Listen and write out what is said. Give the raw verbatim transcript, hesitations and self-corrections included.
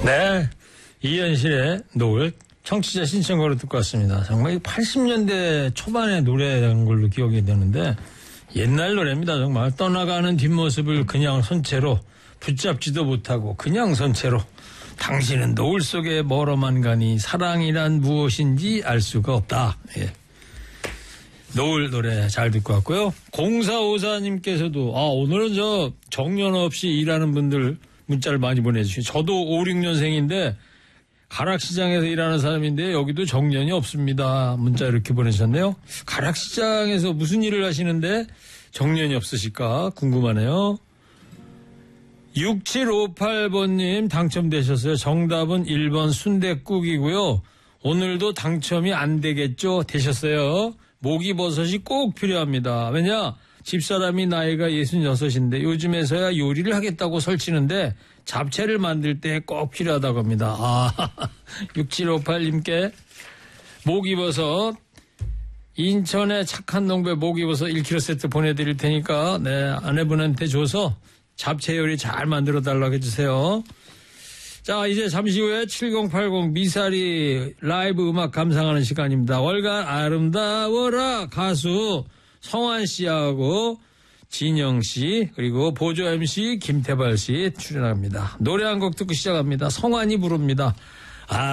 네, 이현실의 노을 청취자 신청으로 듣고 왔습니다. 정말 팔십 년대 초반의 노래라는 걸로 기억이 되는데 옛날 노래입니다. 정말 떠나가는 뒷모습을 그냥 선채로 붙잡지도 못하고 그냥 선채로 당신은 노을 속에 멀어만 가니 사랑이란 무엇인지 알 수가 없다. 예. 노을 노래 잘 듣고 왔고요. 공사오사님께서도 아 오늘은 저 정년 없이 일하는 분들 문자를 많이 보내주시고 저도 오십육 년생인데 가락시장에서 일하는 사람인데 여기도 정년이 없습니다. 문자 이렇게 보내셨네요. 가락시장에서 무슨 일을 하시는데 정년이 없으실까 궁금하네요. 육칠오팔 번님 당첨되셨어요. 정답은 일 번 순댓국이고요. 오늘도 당첨이 안 되겠죠? 되셨어요. 목이버섯이 꼭 필요합니다. 왜냐? 집사람이 나이가 예순여섯인데 요즘에서야 요리를 하겠다고 설치는데 잡채를 만들 때 꼭 필요하다고 합니다. 아, 육칠오팔님께 목이버섯 인천의 착한 농부의 목이버섯 일 킬로그램 세트 보내드릴 테니까 네 아내분한테 줘서 잡채 요리 잘 만들어 달라고 해주세요. 자, 이제 잠시 후에 칠공팔공 미사리 라이브 음악 감상하는 시간입니다. 월간 아름다워라 가수 성환 씨하고 진영 씨 그리고 보조 엠씨 김태발 씨 출연합니다. 노래 한 곡 듣고 시작합니다. 성환이 부릅니다.